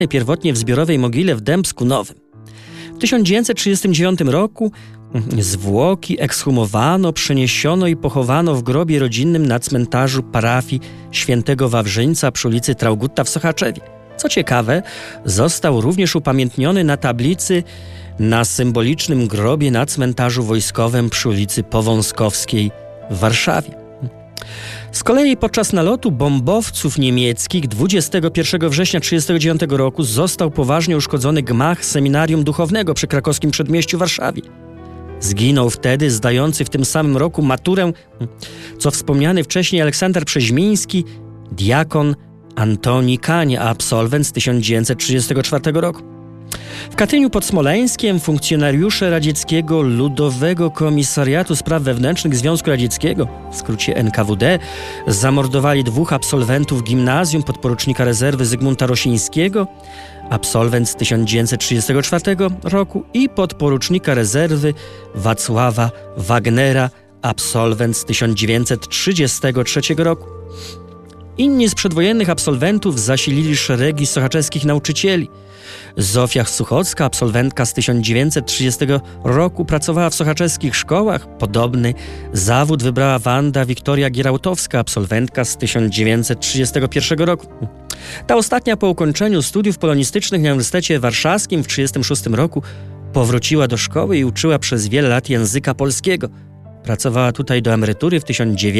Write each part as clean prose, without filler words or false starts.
pierwotnie w zbiorowej mogile w Dębsku Nowym. W 1939 roku zwłoki ekshumowano, przeniesiono i pochowano w grobie rodzinnym na cmentarzu parafii Świętego Wawrzyńca przy ulicy Traugutta w Sochaczewie. Co ciekawe, został również upamiętniony na tablicy na symbolicznym grobie na cmentarzu wojskowym przy ulicy Powązkowskiej w Warszawie. Z kolei podczas nalotu bombowców niemieckich 21 września 1939 roku został poważnie uszkodzony gmach seminarium duchownego przy krakowskim przedmieściu w Warszawie. Zginął wtedy zdający w tym samym roku maturę, co wspomniany wcześniej Aleksander Przeźmiński, diakon Antoni Kania, absolwent z 1934 roku. W Katyniu pod Smoleńskiem funkcjonariusze radzieckiego Ludowego Komisariatu Spraw Wewnętrznych Związku Radzieckiego, w skrócie NKWD, zamordowali 2 absolwentów gimnazjum, podporucznika rezerwy Zygmunta Rosińskiego, absolwent z 1934 roku, i podporucznika rezerwy Wacława Wagnera, absolwent z 1933 roku. Inni z przedwojennych absolwentów zasilili szeregi sochaczewskich nauczycieli. Zofia Suchocka, absolwentka z 1930 roku, pracowała w sochaczewskich szkołach. Podobny zawód wybrała Wanda Wiktoria Gierałtowska, absolwentka z 1931 roku. Ta ostatnia po ukończeniu studiów polonistycznych na Uniwersytecie Warszawskim w 1936 roku powróciła do szkoły i uczyła przez wiele lat języka polskiego. Pracowała tutaj do emerytury w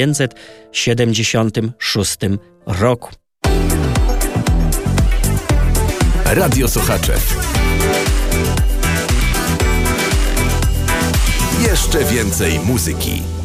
1976 roku. Radio Sochaczew. Jeszcze więcej muzyki.